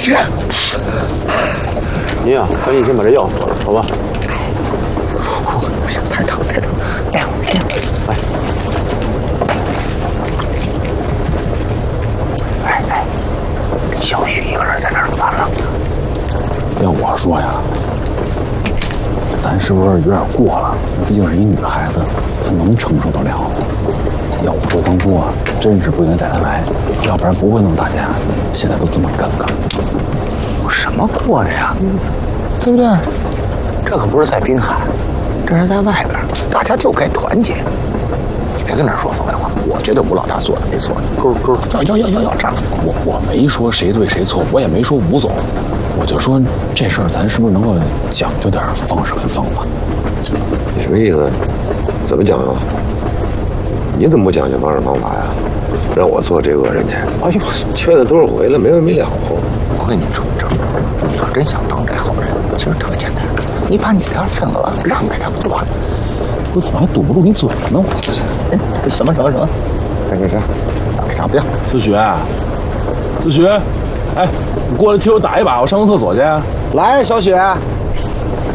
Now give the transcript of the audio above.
去。 你呀，赶紧先把这药喝了，好吧？ 不行，太疼太疼，待会儿。哎，小许一个人在那儿完了。 要我说呀，咱是不是有点过了？毕竟是一女孩子，她能承受得了。要我说，当初啊，真是不应该带她来，要不然不会那么大家现在都这么尴尬。 有什么过的呀？对不对？这可不是在滨海，这是在外边，大家就该团结。你别跟那儿说风凉话，我觉得吴老大做的没错。够，要这样。 我没说谁对谁错，我也没说吴总，我就说这事儿咱是不是能够讲究点方式跟方法？ 你什么意思？怎么讲究？你怎么不讲究方式方法呀？让我做这恶人去？哎呦，缺了多少回了，没完没了。 我跟你说，你要真想当这好人，其实特简单，你把你点份额让给他不完。 我怎么还堵不住你嘴了呢？ 什么？干啥？不要。 小许，哎，你过来替我打一把，我上个厕所去。 来，小雪，